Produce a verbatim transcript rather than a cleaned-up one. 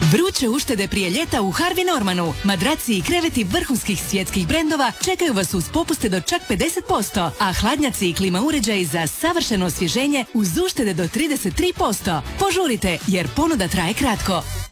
Vruće uštede prije ljeta u Harvey Normanu. Madraci i kreveti vrhunskih svjetskih brendova čekaju vas uz popuste do čak pedeset posto, a hladnjaci i klima uređaji za savršeno osvježenje uz uštede do trideset tri posto. Požurite jer ponuda traje kratko.